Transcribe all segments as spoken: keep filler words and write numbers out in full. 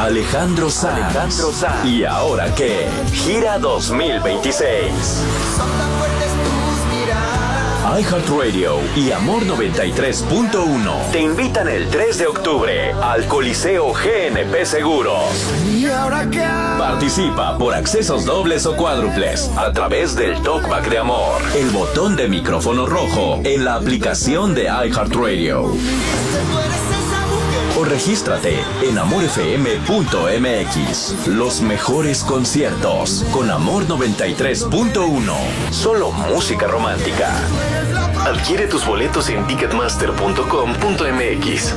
Alejandro Sanz. Alejandro Sanz. ¿Y ahora qué? Gira dos mil veintiséis. iHeartRadio y Amor noventa y tres punto uno te invitan el tres de octubre al Coliseo G N P Seguros. ¿Y ahora qué? Participa por accesos dobles o cuádruples a través del Talkback de Amor, el botón de micrófono rojo en la aplicación de iHeartRadio. O regístrate en amor f m punto m x. Los mejores conciertos con Amor noventa y tres punto uno. Solo música romántica. Adquiere tus boletos en ticketmaster punto com punto m x.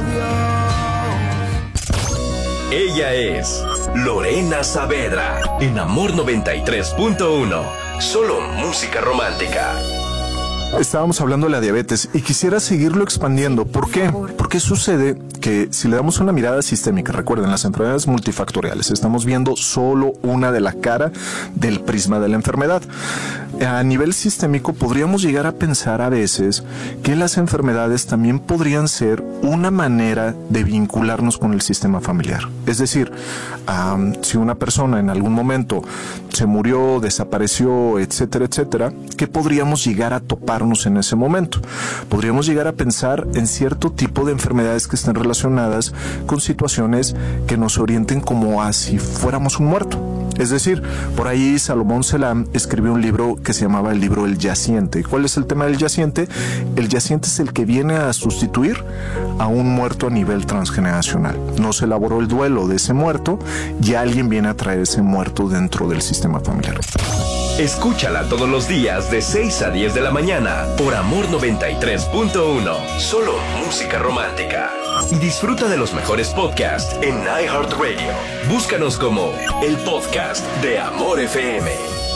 Ella es Lorena Saavedra en Amor noventa y tres punto uno. Solo música romántica. Estábamos hablando de la diabetes y quisiera seguirlo expandiendo. ¿Por qué? Porque sucede que si le damos una mirada sistémica, recuerden, las enfermedades multifactoriales, estamos viendo solo una de la cara del prisma de la enfermedad. A nivel sistémico podríamos llegar a pensar a veces que las enfermedades también podrían ser una manera de vincularnos con el sistema familiar. Es decir, um, si una persona en algún momento se murió, desapareció, etcétera, etcétera, ¿qué podríamos llegar a toparnos en ese momento? Podríamos llegar a pensar en cierto tipo de enfermedades que estén relacionadas con situaciones que nos orienten como a si fuéramos un muerto. Es decir, por ahí Salomón Selam escribió un libro que se llamaba el libro El Yaciente. ¿Cuál es el tema del yaciente? El yaciente es el que viene a sustituir a un muerto a nivel transgeneracional. No se elaboró el duelo de ese muerto y alguien viene a traer ese muerto dentro del sistema familiar. Escúchala todos los días de seis a diez de la mañana por Amor noventa y tres punto uno. Solo música romántica. Y disfruta de los mejores podcasts en iHeartRadio. Búscanos como el podcast de Amor F M.